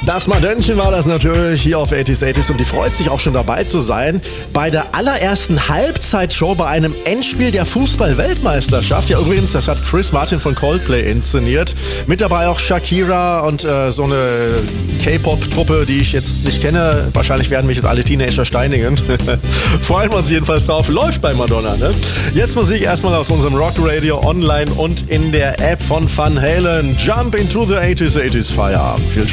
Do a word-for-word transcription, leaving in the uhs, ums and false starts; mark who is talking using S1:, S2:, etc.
S1: Das Madönnchen war das natürlich hier auf achtziger achtziger und die freut sich auch schon dabei zu sein bei der allerersten Halbzeitshow bei einem Endspiel der Fußball-Weltmeisterschaft. Ja, übrigens, das hat Chris Martin von Coldplay inszeniert. Mit dabei auch Shakira und äh, so eine K-Pop-Truppe, die ich jetzt nicht kenne. Wahrscheinlich werden mich jetzt alle Teenager steinigen. Freuen wir uns jedenfalls drauf. Läuft bei Madonna, ne? Jetzt Musik erstmal aus unserem Rock Radio online und in der App von Van Halen. Jump into the achtziger achtziger Feierabend. Viel Spaß.